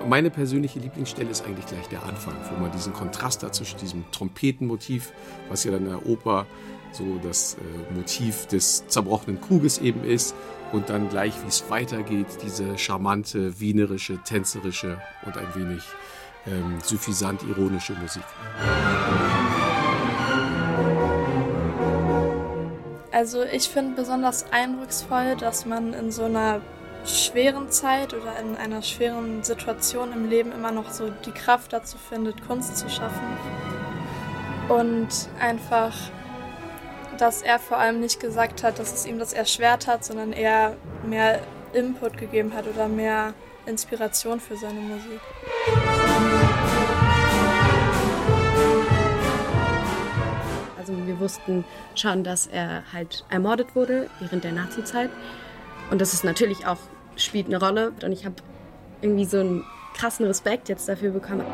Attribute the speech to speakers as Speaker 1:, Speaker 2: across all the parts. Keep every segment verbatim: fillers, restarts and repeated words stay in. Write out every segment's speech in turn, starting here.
Speaker 1: Meine persönliche Lieblingsstelle ist eigentlich gleich der Anfang, wo man diesen Kontrast hat zwischen diesem Trompetenmotiv, was ja dann in der Oper so das äh, Motiv des zerbrochenen Kruges eben ist, und dann gleich, wie es weitergeht, diese charmante, wienerische, tänzerische und ein wenig ähm, suffisant ironische Musik.
Speaker 2: Also ich finde besonders eindrucksvoll, dass man in so einer schweren Zeit oder in einer schweren Situation im Leben immer noch so die Kraft dazu findet, Kunst zu schaffen. Und einfach, dass er vor allem nicht gesagt hat, dass es ihm das erschwert hat, sondern eher mehr Input gegeben hat oder mehr Inspiration für seine Musik.
Speaker 3: Also wir wussten schon, dass er halt ermordet wurde während der Nazizeit. Und das ist natürlich auch, spielt eine Rolle. Und ich habe irgendwie so einen krassen Respekt jetzt dafür bekommen.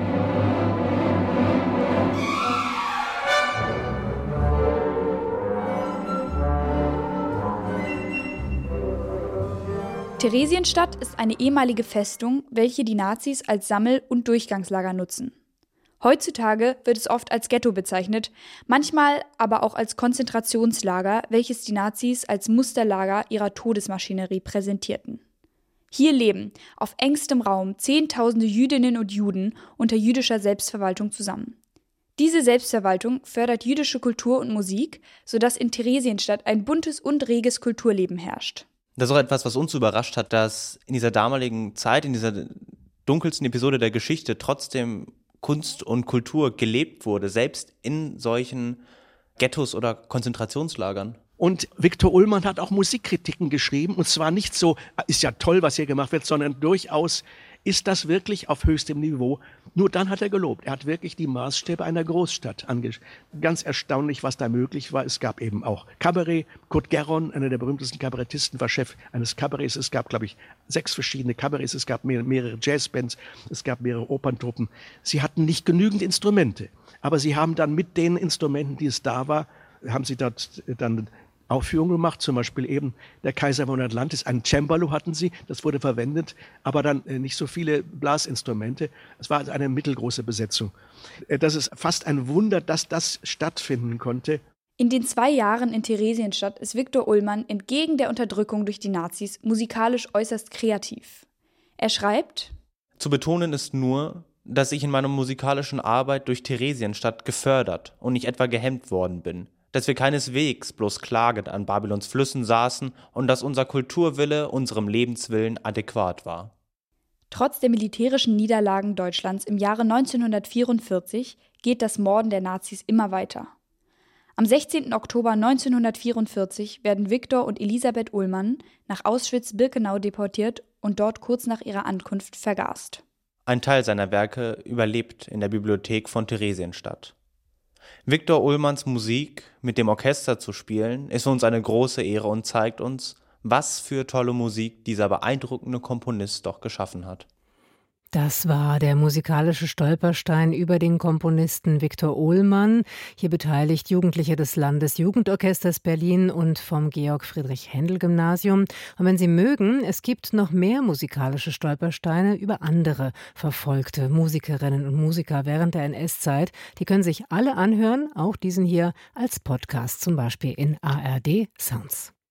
Speaker 4: Theresienstadt ist eine ehemalige Festung, welche die Nazis als Sammel- und Durchgangslager nutzen. Heutzutage wird es oft als Ghetto bezeichnet, manchmal aber auch als Konzentrationslager, welches die Nazis als Musterlager ihrer Todesmaschinerie präsentierten. Hier leben auf engstem Raum Zehntausende Jüdinnen und Juden unter jüdischer Selbstverwaltung zusammen. Diese Selbstverwaltung fördert jüdische Kultur und Musik, sodass in Theresienstadt ein buntes und reges Kulturleben herrscht.
Speaker 5: Das ist auch etwas, was uns überrascht hat, dass in dieser damaligen Zeit, in dieser dunkelsten Episode der Geschichte trotzdem Kunst und Kultur gelebt wurde, selbst in solchen Ghettos oder Konzentrationslagern.
Speaker 6: Und Viktor Ullmann hat auch Musikkritiken geschrieben, und zwar nicht so, ist ja toll, was hier gemacht wird, sondern durchaus, ist das wirklich auf höchstem Niveau? Nur dann hat er gelobt. Er hat wirklich die Maßstäbe einer Großstadt angeschaut. Ganz erstaunlich, was da möglich war. Es gab eben auch Kabarett. Kurt Gerron, einer der berühmtesten Kabarettisten, war Chef eines Kabarets. Es gab, glaube ich, sechs verschiedene Kabarets. Es gab mehr, mehrere Jazzbands. Es gab mehrere Operntruppen. Sie hatten nicht genügend Instrumente. Aber sie haben dann mit den Instrumenten, die es da war, haben sie dort dann Aufführungen gemacht, zum Beispiel eben der Kaiser von Atlantis, ein Cembalo hatten sie, das wurde verwendet, aber dann nicht so viele Blasinstrumente. Es war also eine mittelgroße Besetzung. Das ist fast ein Wunder, dass das stattfinden konnte.
Speaker 4: In den zwei Jahren in Theresienstadt ist Viktor Ullmann entgegen der Unterdrückung durch die Nazis musikalisch äußerst kreativ. Er schreibt:
Speaker 5: Zu betonen ist nur, dass ich in meiner musikalischen Arbeit durch Theresienstadt gefördert und nicht etwa gehemmt worden bin. Dass wir keineswegs bloß klagend an Babylons Flüssen saßen und dass unser Kulturwille unserem Lebenswillen adäquat war.
Speaker 4: Trotz der militärischen Niederlagen Deutschlands im Jahre neunzehnhundertvierundvierzig geht das Morden der Nazis immer weiter. Am sechzehnten Oktober neunzehnhundertvierundvierzig werden Viktor und Elisabeth Ullmann nach Auschwitz-Birkenau deportiert und dort kurz nach ihrer Ankunft vergast.
Speaker 5: Ein Teil seiner Werke überlebt in der Bibliothek von Theresienstadt. Viktor Ullmanns Musik mit dem Orchester zu spielen, ist für uns eine große Ehre und zeigt uns, was für tolle Musik dieser beeindruckende Komponist doch geschaffen hat.
Speaker 7: Das war der musikalische Stolperstein über den Komponisten Viktor Ullmann, hier beteiligt Jugendliche des Landesjugendorchesters Berlin und vom Georg-Friedrich-Händel-Gymnasium. Und wenn Sie mögen, es gibt noch mehr musikalische Stolpersteine über andere verfolgte Musikerinnen und Musiker während der N S-Zeit. Die können sich alle anhören, auch diesen hier als Podcast, zum Beispiel in A R D Sounds.